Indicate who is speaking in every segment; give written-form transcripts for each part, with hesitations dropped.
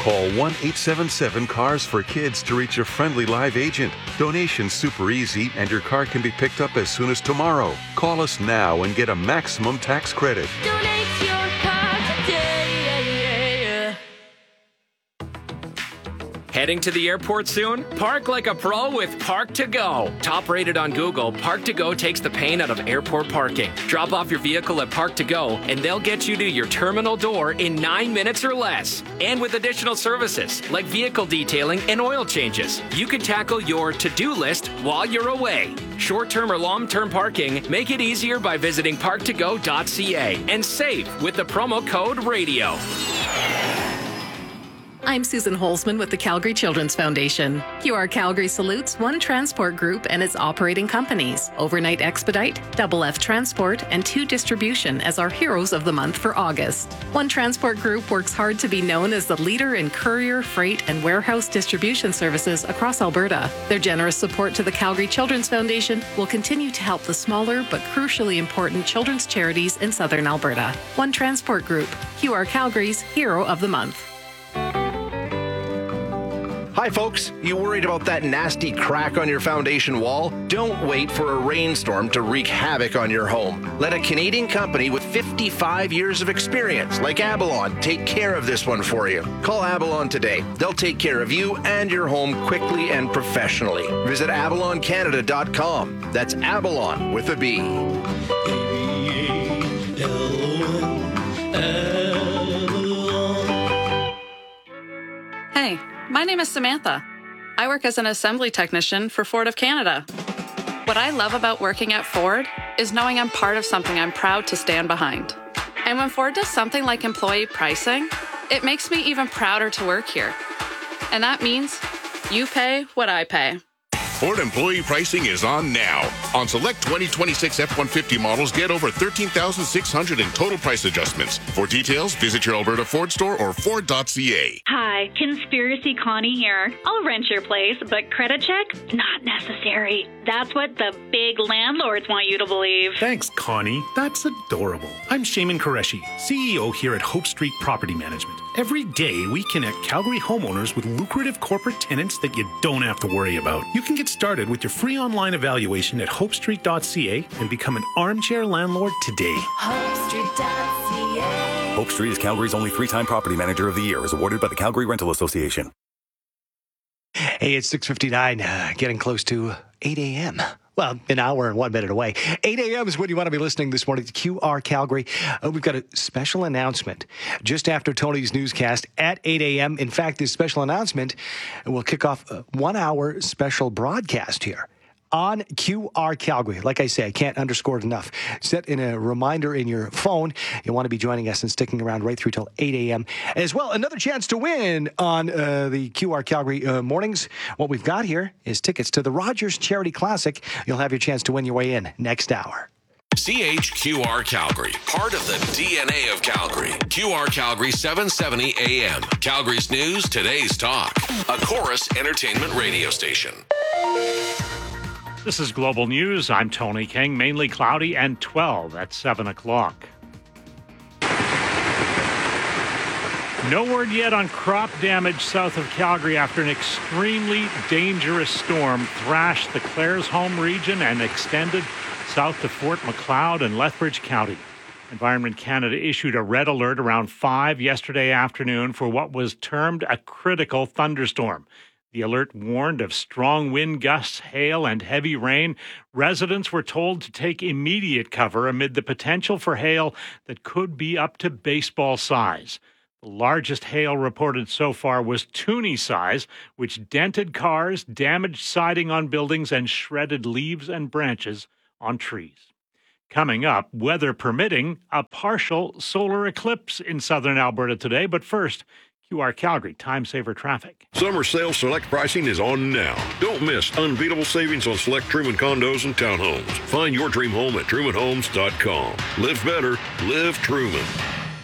Speaker 1: Call 1-877-CARS-FOR-KIDS to reach a friendly live agent. Donation's super easy, and your car can be picked up as soon as tomorrow. Call us now and get a maximum tax credit.
Speaker 2: Donate your car today.
Speaker 3: Heading to the airport soon? Park like a pro with Park to Go. Top rated on Google, Park to Go takes the pain out of airport parking. Drop off your vehicle at Park to Go, and they'll get you to your terminal door in 9 minutes or less. And with additional services like vehicle detailing and oil changes, you can tackle your to-do list while you're away. Short-term or long-term parking, make it easier by visiting parktogo.ca and save with the promo code RADIO.
Speaker 4: I'm Susan Holzman with the Calgary Children's Foundation. QR Calgary salutes One Transport Group and its operating companies, Overnight Expedite, Double F Transport, and 2 Distribution as our heroes of the month for August. One Transport Group works hard to be known as the leader in courier, freight, and warehouse distribution services across Alberta. Their generous support to the Calgary Children's Foundation will continue to help the smaller but crucially important children's charities in southern Alberta. One Transport Group, QR Calgary's Hero of the Month.
Speaker 5: Hi, folks. You worried about that nasty crack on your foundation wall? Don't wait for a rainstorm to wreak havoc on your home. Let a Canadian company with 55 years of experience, like Abalon, take care of this one for you. Call Abalon today. They'll take care of you and your home quickly and professionally. Visit abaloncanada.com. That's Abalon with a B.
Speaker 6: Hey, my name is Samantha. I work as an assembly technician for Ford of Canada. What I love about working at Ford is knowing I'm part of something I'm proud to stand behind. And when Ford does something like employee pricing, it makes me even prouder to work here. And that means you pay what I pay.
Speaker 7: Ford employee pricing is on now. On select 2026 F-150 models, get over $13,600 in total price adjustments. For details, visit your Alberta Ford store or Ford.ca.
Speaker 8: Hi, Conspiracy Connie here. I'll rent your place, but credit check? Not necessary. That's what the big landlords want you to believe.
Speaker 9: Thanks, Connie. That's adorable. I'm Shaman Qureshi, CEO here at Hope Street Property Management. Every day, we connect Calgary homeowners with lucrative corporate tenants that you don't have to worry about. You can get started with your free online evaluation at hopestreet.ca and become an armchair landlord today.
Speaker 2: HopeStreet.ca.
Speaker 10: Hope Street is Calgary's only 3-time Property Manager of the Year, as awarded by the Calgary Rental Association.
Speaker 11: Hey, it's 6:59, getting close to 8 a.m. Well, an hour and 1 minute away. 8 a.m. is when you want to be listening this morning to QR Calgary. We've got a special announcement just after Tony's newscast at 8 a.m. In fact, this special announcement will kick off a 1-hour special broadcast here on QR Calgary. Like I say, I can't underscore it enough. Set in a reminder in your phone. You'll want to be joining us and sticking around right through till 8 a.m. As well, another chance to win on the QR Calgary mornings. What we've got here is tickets to the Rogers Charity Classic. You'll have your chance to win your way in next hour.
Speaker 12: CHQR Calgary, part of the DNA of Calgary. QR Calgary 770 AM. Calgary's news, today's talk. A Chorus Entertainment radio station.
Speaker 13: This is Global News. I'm Tony King. Mainly cloudy and 12 at 7 o'clock. No word yet on crop damage south of Calgary after an extremely dangerous storm thrashed the Claresholm region and extended south to Fort McLeod and Lethbridge County. Environment Canada issued a red alert around 5 yesterday afternoon for what was termed a critical thunderstorm. The alert warned of strong wind gusts, hail, and heavy rain. Residents were told to take immediate cover amid the potential for hail that could be up to baseball size. The largest hail reported so far was Toonie size, which dented cars, damaged siding on buildings, and shredded leaves and branches on trees. Coming up, weather permitting, a partial solar eclipse in southern Alberta today. But first, QR Calgary Time Saver Traffic.
Speaker 14: Summer sale select pricing is on now. Don't miss unbeatable savings on select Truman condos and townhomes. Find your dream home at trumanhomes.com. Live better, live Truman.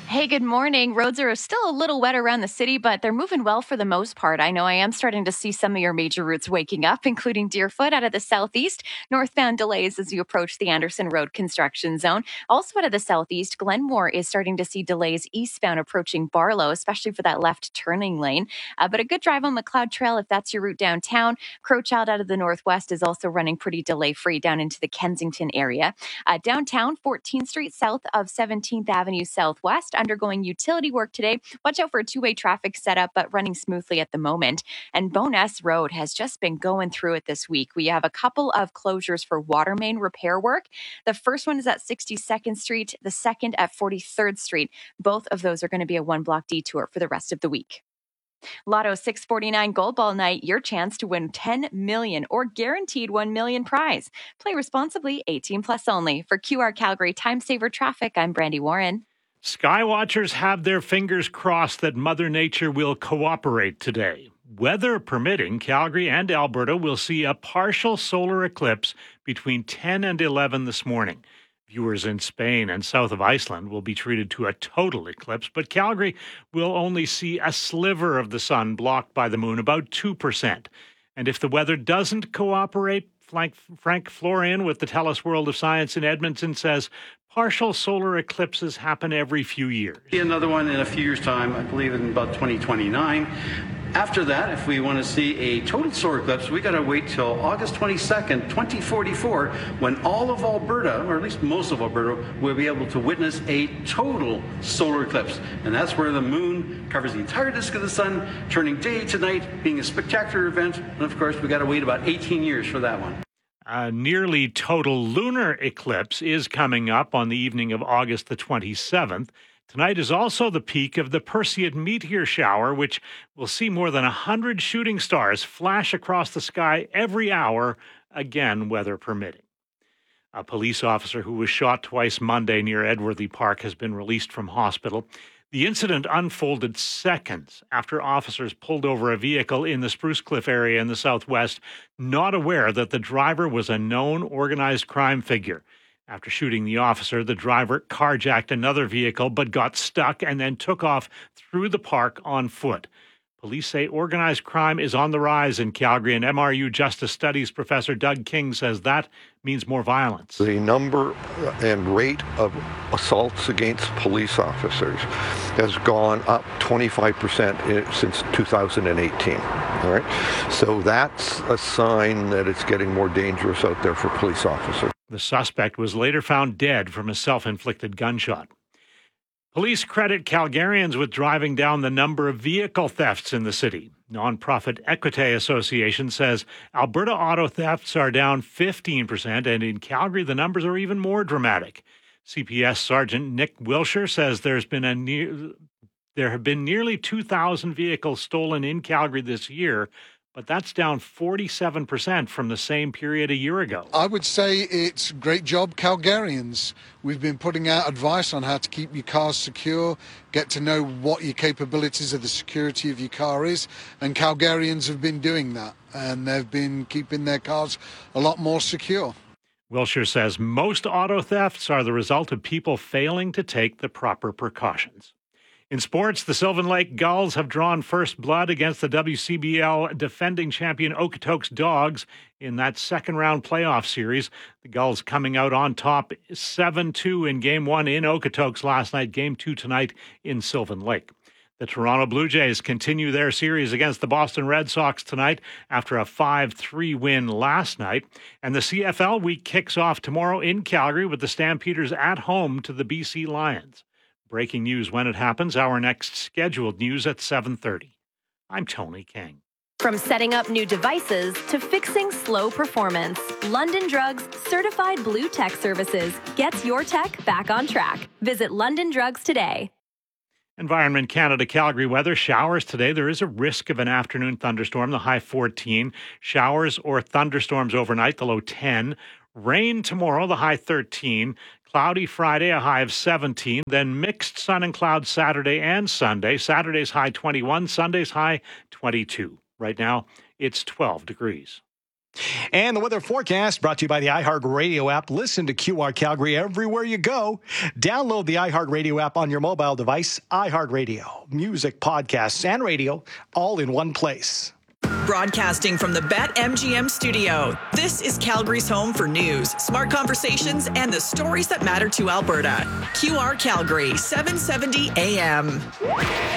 Speaker 15: Hey, good morning. Roads are still a little wet around the city, but they're moving well for the most part. I know I am starting to see some of your major routes waking up, including Deerfoot out of the southeast, northbound delays as you approach the Anderson Road construction zone. Also out of the southeast, Glenmore is starting to see delays eastbound approaching Barlow, especially for that left turning lane. But a good drive on McLeod Trail if that's your route downtown. Crowchild out of the northwest is also running pretty delay-free down into the Kensington area. Downtown, 14th Street south of 17th Avenue Southwest, undergoing utility work today. Watch out for a two-way traffic setup, but running smoothly at the moment. And Boness Road has just been going through it this week. We have a couple of closures for water main repair work. The first one is at 62nd Street, the second at 43rd Street. Both of those are going to be a one-block detour for the rest of the week. Lotto 649 Gold Ball Night, your chance to win $10 million or guaranteed $1 million prize. Play responsibly, 18 plus only. For QR Calgary Time Saver Traffic, I'm Brandy Warren.
Speaker 13: Skywatchers have their fingers crossed that Mother Nature will cooperate today. Weather permitting, Calgary and Alberta will see a partial solar eclipse between 10 and 11 this morning. Viewers in Spain and south of Iceland will be treated to a total eclipse, but Calgary will only see a sliver of the sun blocked by the moon, about 2%. And if the weather doesn't cooperate, Frank Florian with the TELUS World of Science in Edmonton says partial solar eclipses happen every few years.
Speaker 16: Another one in a few years' time, I believe in about 2029. After that, if we want to see a total solar eclipse, we got to wait till August 22nd, 2044, when all of Alberta, or at least most of Alberta, will be able to witness a total solar eclipse. And that's where the moon covers the entire disk of the sun, turning day to night, being a spectacular event. And of course, we got to wait about 18 years for that one.
Speaker 13: A nearly total lunar eclipse is coming up on the evening of August the 27th. Tonight is also the peak of the Perseid meteor shower, which will see more than 100 shooting stars flash across the sky every hour, again, weather permitting. A police officer who was shot twice Monday near Edworthy Park has been released from hospital. The incident unfolded seconds after officers pulled over a vehicle in the Spruce Cliff area in the southwest, not aware that the driver was a known organized crime figure. After shooting the officer, the driver carjacked another vehicle but got stuck and then took off through the park on foot. Police say organized crime is on the rise in Calgary, and MRU Justice Studies professor Doug King says that means more violence.
Speaker 17: The number and rate of assaults against police officers has gone up 25% since 2018. All right, so that's a sign that it's getting more dangerous out there for police officers.
Speaker 13: The suspect was later found dead from a self-inflicted gunshot. Police credit Calgarians with driving down the number of vehicle thefts in the city. Nonprofit Equite Association says Alberta auto thefts are down 15%, and in Calgary the numbers are even more dramatic. CPS Sergeant Nick Wilshire says there have been nearly 2,000 vehicles stolen in Calgary this year, but that's down 47% from the same period a year ago.
Speaker 18: I would say it's a great job, Calgarians. We've been putting out advice on how to keep your cars secure, get to know what your capabilities of the security of your car is, and Calgarians have been doing that, and they've been keeping their cars a lot more secure.
Speaker 13: Wilshire says most auto thefts are the result of people failing to take the proper precautions. In sports, the Sylvan Lake Gulls have drawn first blood against the WCBL defending champion Okotoks Dogs in that second-round playoff series. The Gulls coming out on top 7-2 in Game 1 in Okotoks last night, Game 2 tonight in Sylvan Lake. The Toronto Blue Jays continue their series against the Boston Red Sox tonight after a 5-3 win last night. And the CFL week kicks off tomorrow in Calgary with the Stampeders at home to the BC Lions. Breaking news when it happens, our next scheduled news at 7:30. I'm Tony King.
Speaker 19: From setting up new devices to fixing slow performance, London Drugs Certified Blue Tech Services gets your tech back on track. Visit London Drugs today.
Speaker 13: Environment Canada Calgary weather. Showers today. There is a risk of an afternoon thunderstorm, the high 14. Showers or thunderstorms overnight, the low 10. Rain tomorrow, the high 13. Cloudy Friday, a high of 17. Then mixed sun and clouds Saturday and Sunday. Saturday's high 21, Sunday's high 22. Right now, it's 12 degrees.
Speaker 11: And the weather forecast brought to you by the iHeartRadio app. Listen to QR Calgary everywhere you go. Download the iHeartRadio app on your mobile device. iHeartRadio, music, podcasts, and radio, all in one place.
Speaker 20: Broadcasting from the BetMGM studio, this is Calgary's home for news, smart conversations, and the stories that matter to Alberta. QR Calgary, 770 AM.